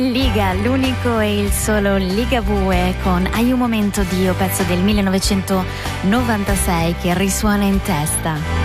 Liga, l'unico e il solo Ligabue con Hai un momento Dio, pezzo del 1996 che risuona in testa.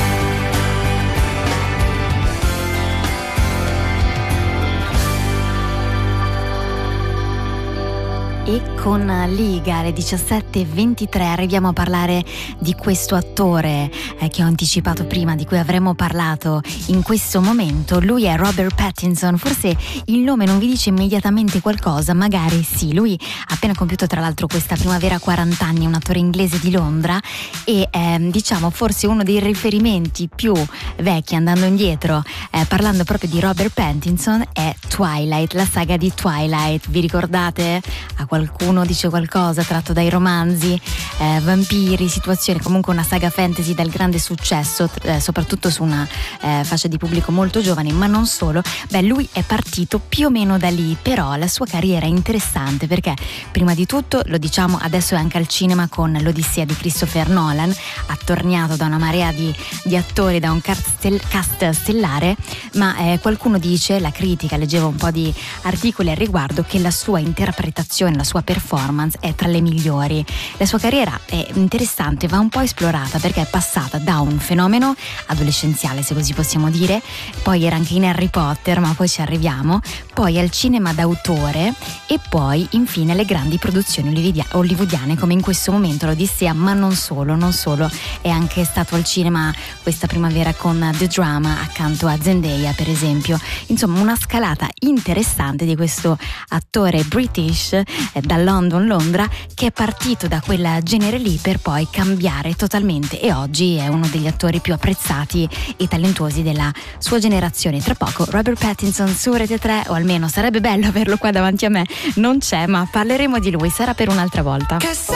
E con Liga alle 17:23 arriviamo a parlare di questo attore che ho anticipato prima, di cui avremmo parlato in questo momento. Lui è Robert Pattinson. Forse il nome non vi dice immediatamente qualcosa, magari sì. Lui ha appena compiuto tra l'altro questa primavera 40 anni, è un attore inglese di Londra e diciamo forse uno dei riferimenti più vecchi andando indietro, parlando proprio di Robert Pattinson, è Twilight, la saga di Twilight. Vi ricordate? A qualcuno dice qualcosa, tratto dai romanzi, vampiri, situazioni, comunque una saga fantasy dal grande successo, soprattutto su una fascia di pubblico molto giovane, ma non solo. Lui è partito più o meno da lì, però la sua carriera è interessante perché prima di tutto, lo diciamo, adesso è anche al cinema con l'Odissea di Christopher Nolan, attorniato da una marea di attori, da un cast stellare, ma qualcuno dice, la critica, leggevo un po' di articoli al riguardo, che la sua interpretazione, la sua performance è tra le migliori. La sua carriera è interessante, va un po' esplorata perché è passata da un fenomeno adolescenziale, se così possiamo dire, poi era anche in Harry Potter, ma poi ci arriviamo, poi al cinema d'autore e poi infine le grandi produzioni hollywoodiane come in questo momento l'Odissea, ma non solo, è anche stato al cinema questa primavera con The Drama accanto a Zendaya per esempio. Insomma, una scalata interessante di questo attore British da Londra che è partito da quel genere lì per poi cambiare totalmente e oggi è uno degli attori più apprezzati e talentuosi della sua generazione. Tra poco Robert Pattinson su Rete 3, o almeno sarebbe bello averlo qua davanti a me, non c'è, ma parleremo di lui, sarà per un'altra volta.